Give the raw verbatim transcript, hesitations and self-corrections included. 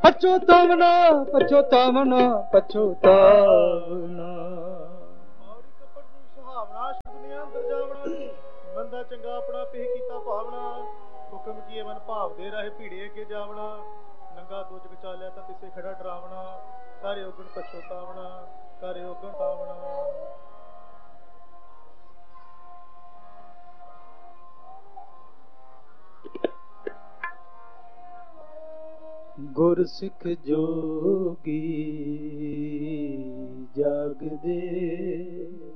ਪਛੋਤਾਵਨਾ ਪਛੋਤਾਵਨਾ ਪਛੋਤਾਵਨਾ। ਮਾੜੀ ਕੱਪੜ ਨੂੰ ਸੁਹਾਵਣਾ ਦੁਨੀਆ ਅੰਦਰ ਜਾਵਣਾ। ਬੰਦਾ ਚੰਗਾ ਆਪਣਾ ਪੇਹ ਕੀਤਾ ਭਾਵਨਾ। ਹੁਕਮ ਕੀਏ ਮਨ ਭਾਵ ਦੇ ਰਾਹੇ ਭੀੜੇ ਅੱਗੇ ਜਾਵਣਾ। ਨੰਗਾ ਦੋ ਜਗ ਚਾਲਿਆ ਤਾਂ ਤਿਸੇ ਖੜਾ ਡਰਾਵਣਾ। ਕਰ ਔਗਣ ਪਛੋਤਾਵਣਾ ਕਰ ਔਗਣ ਤਾਵਣਾ। ਗੁਰ ਸਿੱਖ ਜੋਗੀ ਜਾਗਦੇ